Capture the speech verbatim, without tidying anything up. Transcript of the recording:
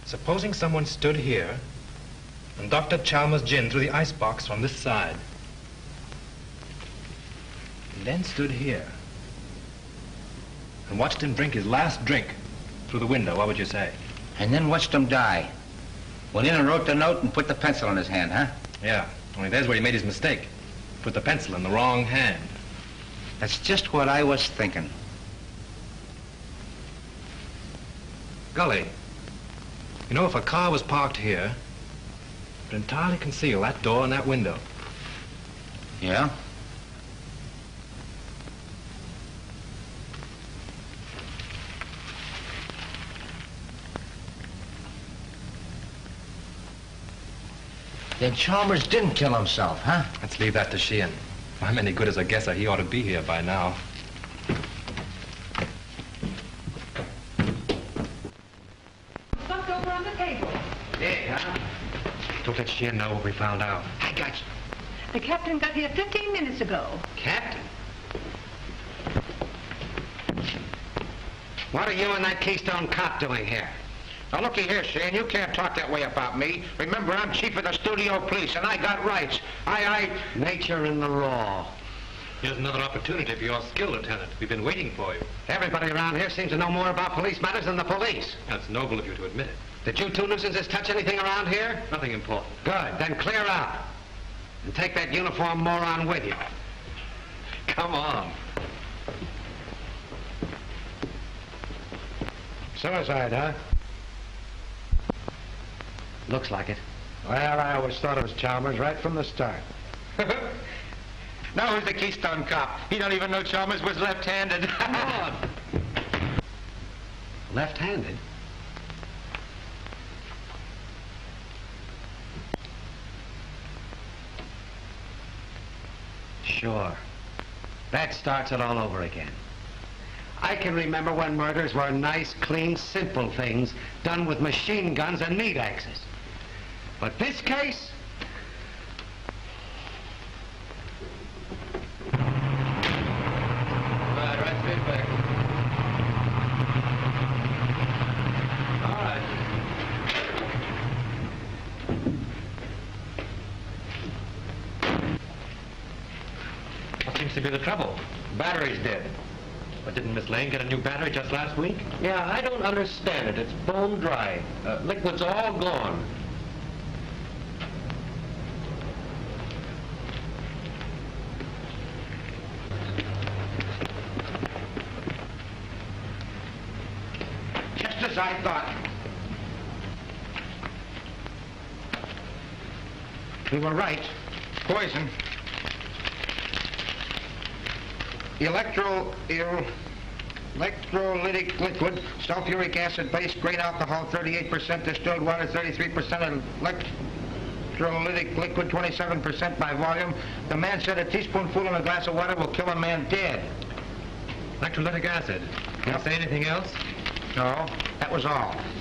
Supposing someone stood here and Doctor Chalmers' gin through the icebox from this side. And then stood here and watched him drink his last drink through the window, what would you say? And then watched him die. Went in and wrote the note and put the pencil in his hand, huh? Yeah, only there's where he made his mistake. Put the pencil in the wrong hand. That's just what I was thinking. Gully, you know, if a car was parked here, it would entirely conceal that door and that window. Yeah? Then Chalmers didn't kill himself, huh? Let's leave that to Sheehan. If I'm any good as a guesser, he ought to be here by now. Stuffed over on the table. Yeah, huh? Don't let Sheehan know what we found out. I got you. The captain got here fifteen minutes ago. Captain? What are you and that Keystone cop doing here? Now, looky here, Shane, you can't talk that way about me. Remember, I'm chief of the studio police, and I got rights. I, I... Nature and the law. Here's another opportunity for your skill, Lieutenant. We've been waiting for you. Everybody around here seems to know more about police matters than the police. That's noble of you to admit it. Did you two nuisances touch anything around here? Nothing important. Good, then clear out. And take that uniform moron with you. Come on. Suicide, huh? Looks like it. Well, I always thought it was Chalmers right from the start. Now who's the Keystone cop? He don't even know Chalmers was left-handed. Come on. Left-handed? Sure. That starts it all over again. I can remember when murders were nice, clean, simple things done with machine guns and meat axes. But this case? Right, right, straight back. All right. What seems to be the trouble? Battery's dead. But didn't Miss Lane get a new battery just last week? Yeah, I don't understand it. It's bone dry. Uh, liquid's all gone. Just as I thought. We were right. Poison. Electro... El, electrolytic liquid, sulfuric acid base, great alcohol, thirty-eight percent distilled water, thirty-three percent electrolytic liquid, twenty-seven percent by volume. The man said a teaspoonful in a glass of water will kill a man dead. Electrolytic acid. Did you say anything else? No, that was all.